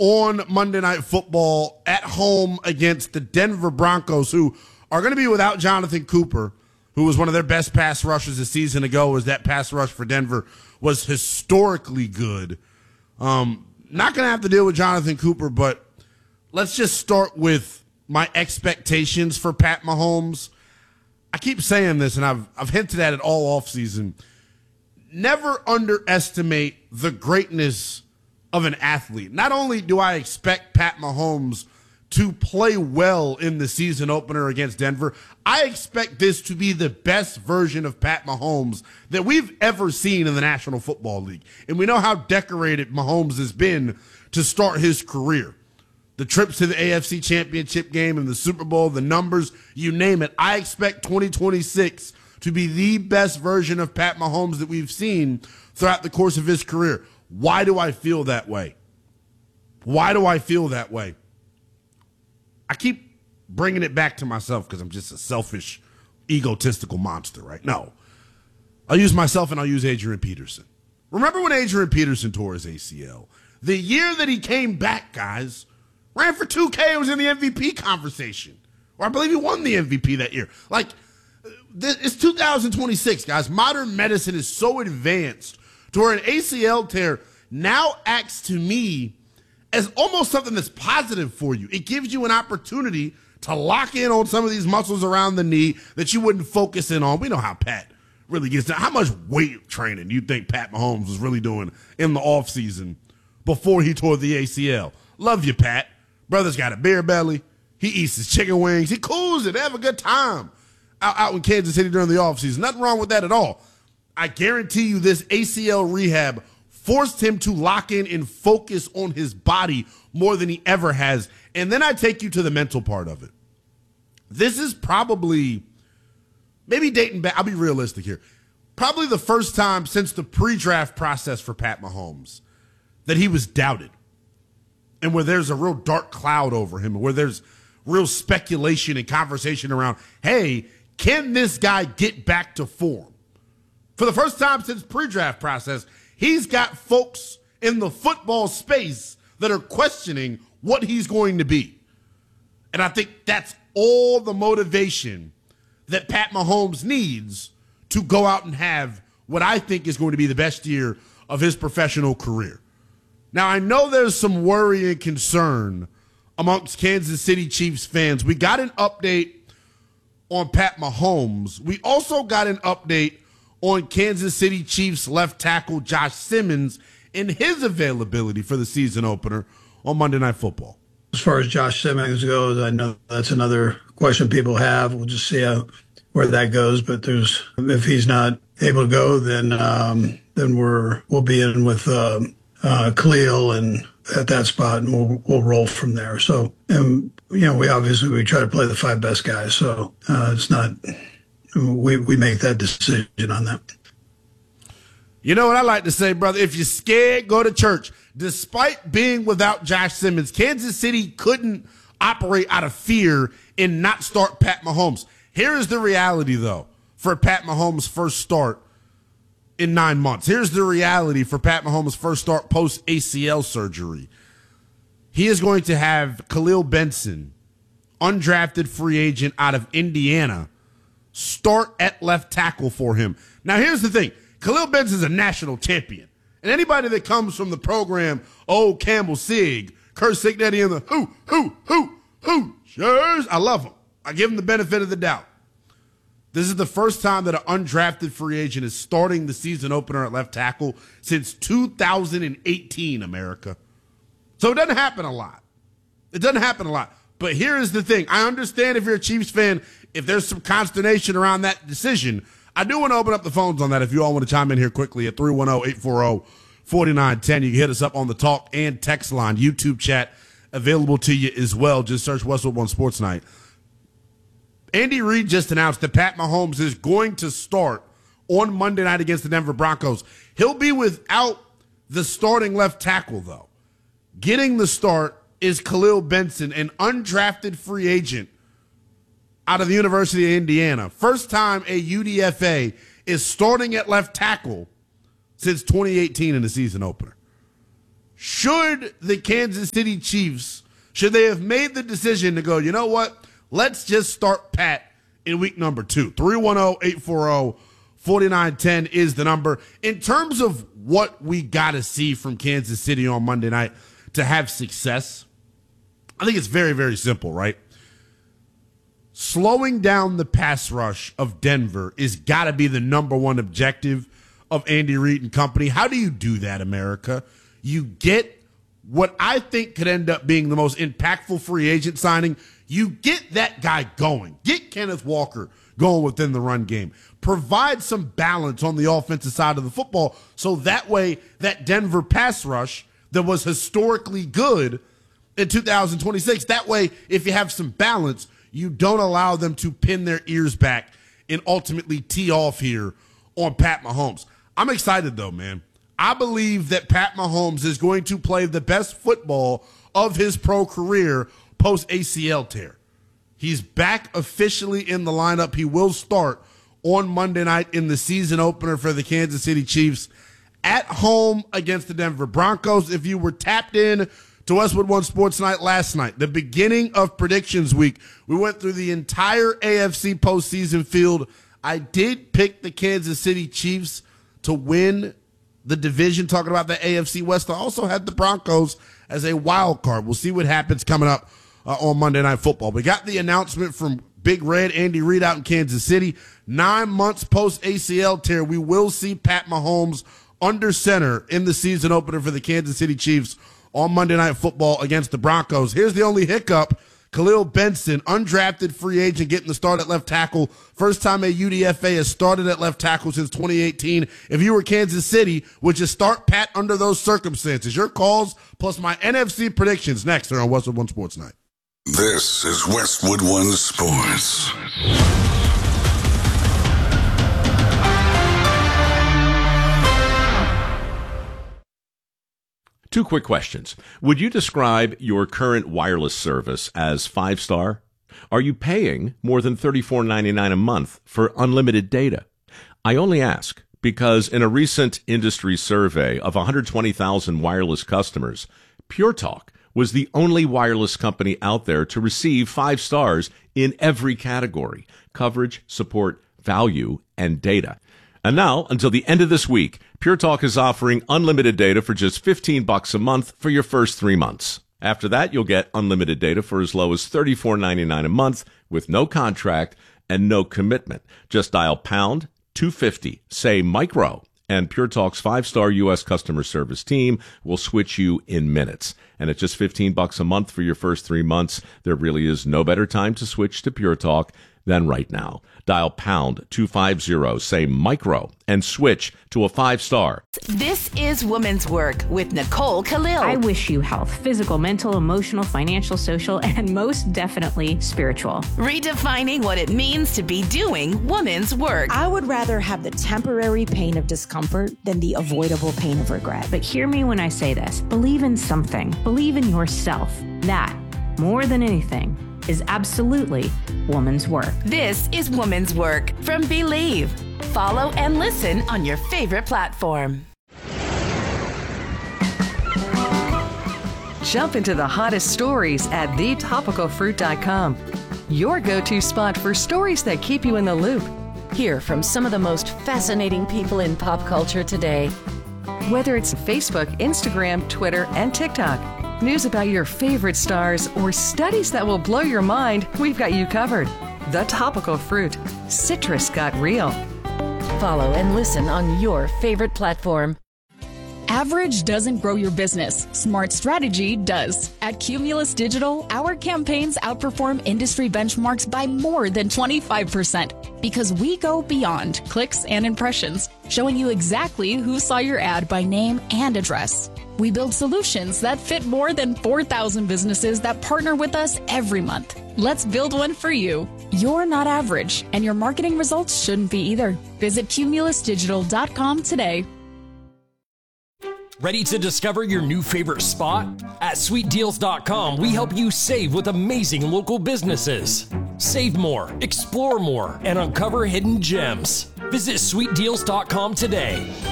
on Monday Night Football at home against the Denver Broncos, who are going to be without Jonathan Cooper, who was one of their best pass rushers a season ago, as that pass rush for Denver was historically good. Not going to have to deal with Jonathan Cooper, but let's just start with my expectations for Pat Mahomes. I keep saying this, and I've hinted at it all offseason. Never underestimate the greatness of an athlete. Not only do I expect Pat Mahomes to play well in the season opener against Denver, I expect this to be the best version of Pat Mahomes that we've ever seen in the National Football League. And we know how decorated Mahomes has been to start his career. The trips to the AFC Championship game and the Super Bowl, the numbers, you name it. I expect 2026 to be the best version of Pat Mahomes that we've seen throughout the course of his career. Why do I feel that way? Why do I feel that way? I keep bringing it back to myself because I'm just a selfish, egotistical monster, right? No. I'll use myself and I'll use Adrian Peterson. Remember when Adrian Peterson tore his ACL? The year that he came back, guys, ran for 2K, was in the MVP conversation. Or I believe he won the MVP that year. Like, it's 2026, guys. Modern medicine is so advanced to where an ACL tear now acts to me as almost something that's positive for you. It gives you an opportunity to lock in on some of these muscles around the knee that you wouldn't focus in on. We know how Pat really gets down. How much weight training do you think Pat Mahomes was really doing in the offseason before he tore the ACL? Love you, Pat. Brother's got a beer belly. He eats his chicken wings. He cools it. They have a good time out in Kansas City during the offseason. Nothing wrong with that at all. I guarantee you this ACL rehab forced him to lock in and focus on his body more than he ever has. And then I take you to the mental part of it. This is probably, maybe dating back, I'll be realistic here, probably the first time since the pre-draft process for Pat Mahomes that he was doubted. And where there's a real dark cloud over him, where there's real speculation and conversation around, hey, can this guy get back to form? For the first time since pre-draft process, he's got folks in the football space that are questioning what he's going to be. And I think that's all the motivation that Pat Mahomes needs to go out and have what I think is going to be the best year of his professional career. Now, I know there's some worry and concern amongst Kansas City Chiefs fans. We got an update on Pat Mahomes. We also got an update on Kansas City Chiefs left tackle Josh Simmons and his availability for the season opener on Monday Night Football. As far as Josh Simmons goes, I know that's another question people have. We'll just see where that goes. But if he's not able to go, then we'll be in with Khalil and at that spot, and we'll roll from there. So, and we try to play the five best guys. So it's not. We make that decision on that. You know what I like to say, brother? If you're scared, go to church. Despite being without Josh Simmons, Kansas City couldn't operate out of fear and not start Pat Mahomes. Here is the reality, though, for Pat Mahomes' first start in 9 months. Here's the reality for Pat Mahomes' first start post-ACL surgery. He is going to have Khalil Benson, undrafted free agent out of Indiana, start at left tackle for him. Now, here's the thing. Khalil Benson is a national champion. And anybody that comes from the program, Campbell Sig, Kurt Signetti, and the Hoosiers, I love him. I give him the benefit of the doubt. This is the first time that an undrafted free agent is starting the season opener at left tackle since 2018, America. So it doesn't happen a lot. It doesn't happen a lot. But here is the thing. I understand if you're a Chiefs fan, if there's some consternation around that decision. I do want to open up the phones on that if you all want to chime in here quickly at 310-840-4910. You can hit us up on the talk and text line. YouTube chat available to you as well. Just search Westwood One Sports Night. Andy Reid just announced that Pat Mahomes is going to start on Monday night against the Denver Broncos. He'll be without the starting left tackle, though. Getting the start is Khalil Benson, an undrafted free agent out of the University of Indiana. First time a UDFA is starting at left tackle since 2018 in the season opener. should the Kansas City Chiefs, should they have made the decision to go, you know what, let's just start Pat in week number 2? 310-840-4910 is the number. In terms of what we got to see from Kansas City on Monday night to have success, I think it's very, very simple, right? Slowing down the pass rush of Denver is got to be the number one objective of Andy Reid and company. How do you do that, America? You get what I think could end up being the most impactful free agent signing. You get that guy going. Get Kenneth Walker going within the run game. Provide some balance on the offensive side of the football so that way that Denver pass rush that was historically good in 2026, that way if you have some balance, you don't allow them to pin their ears back and ultimately tee off here on Pat Mahomes. I'm excited, though, man. I believe that Pat Mahomes is going to play the best football of his pro career post-ACL tear. He's back officially in the lineup. He will start on Monday night in the season opener for the Kansas City Chiefs at home against the Denver Broncos. If you were tapped in to Westwood One Sports Night last night, the beginning of predictions week, we went through the entire AFC postseason field. I did pick the Kansas City Chiefs to win the division, talking about the AFC West. I also had the Broncos as a wild card. We'll see what happens coming up on Monday Night Football. We got the announcement from Big Red, Andy Reid out in Kansas City. 9 months post-ACL tear, we will see Pat Mahomes under center in the season opener for the Kansas City Chiefs on Monday Night Football against the Broncos. Here's the only hiccup. Khalil Benson, undrafted free agent, getting the start at left tackle. First time a UDFA has started at left tackle since 2018. If you were Kansas City, would you start Pat under those circumstances? Your calls plus my NFC predictions next here on Westwood One Sports Night. This is Westwood One Sports. Two quick questions. Would you describe your current wireless service as 5-star? Are you paying more than $34.99 a month for unlimited data? I only ask because in a recent industry survey of 120,000 wireless customers, Pure Talk was the only wireless company out there to receive 5 stars in every category: coverage, support, value, and data. And now, until the end of this week, Pure Talk is offering unlimited data for just $15 a month for your first 3 months. After that, you'll get unlimited data for as low as $34.99 a month with no contract and no commitment. Just dial pound 250, say micro, and Pure Talk's 5-star U.S. customer service team will switch you in minutes. And at just $15 a month for your first 3 months, there really is no better time to switch to Pure Talk than right now. Dial pound 250, say micro, and switch to a 5-star. This is Women's Work with Nicole Khalil. I wish you health, physical, mental, emotional, financial, social, and most definitely spiritual. Redefining what it means to be doing women's work. I would rather have the temporary pain of discomfort than the avoidable pain of regret. But hear me when I say this. Believe in something. Believe in yourself. That, more than anything, is absolutely woman's work. This is Woman's Work from Believe. Follow and listen on your favorite platform. Jump into the hottest stories at thetopicalfruit.com. Your go-to spot for stories that keep you in the loop. Hear from some of the most fascinating people in pop culture today. Whether it's Facebook, Instagram, Twitter, and TikTok. News about your favorite stars or studies that will blow your mind, we've got you covered. The Topical Fruit. Citrus got real. Follow and listen on your favorite platform. Average doesn't grow your business. Smart strategy does. At Cumulus Digital, our campaigns outperform industry benchmarks by more than 25% because we go beyond clicks and impressions, showing you exactly who saw your ad by name and address. We build solutions that fit more than 4,000 businesses that partner with us every month. Let's build one for you. You're not average, and your marketing results shouldn't be either. Visit cumulusdigital.com today. Ready to discover your new favorite spot? At sweetdeals.com, we help you save with amazing local businesses. Save more, explore more, and uncover hidden gems. Visit sweetdeals.com today.